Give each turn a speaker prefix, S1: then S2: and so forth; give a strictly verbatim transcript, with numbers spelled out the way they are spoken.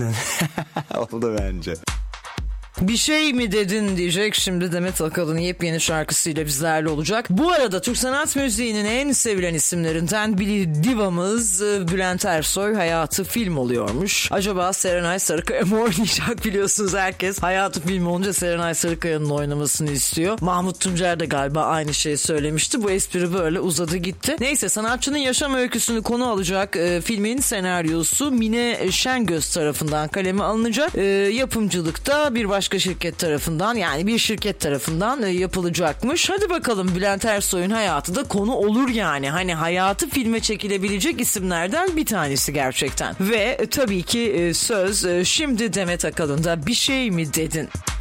S1: Aynen. Oldu bence.
S2: Bir şey mi dedin diyecek şimdi Demet Akalın yepyeni şarkısıyla bizlerle olacak. Bu arada Türk sanat müziğinin en sevilen isimlerinden biri divamız Bülent Ersoy hayatı film oluyormuş. Acaba Serenay Sarıkaya mı oynayacak? Biliyorsunuz herkes hayatı film olunca Serenay Sarıkaya'nın oynamasını istiyor. Mahmut Tuncer de galiba aynı şeyi söylemişti. Bu espri böyle uzadı gitti. Neyse, sanatçının yaşam öyküsünü konu alacak e, filmin senaryosu Mine Şengöz tarafından kaleme alınacak. E, yapımcılıkta bir başka başka şirket tarafından, yani bir şirket tarafından yapılacakmış. Hadi bakalım, Bülent Ersoy'un hayatı da konu olur yani. Hani hayatı filme çekilebilecek isimlerden bir tanesi gerçekten. Ve tabii ki söz şimdi Demet Akalın'da. Bir şey mi dedin?